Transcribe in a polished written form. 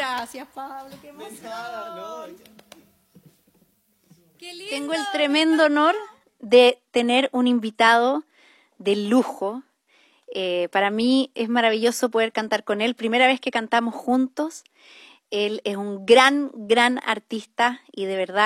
gracias, Pablo. Qué emoción. Qué lindo. Tengo el tremendo honor de tener un invitado de lujo. Para mí es maravilloso poder cantar con él. Primera vez que cantamos juntos. Él es un gran artista y de verdad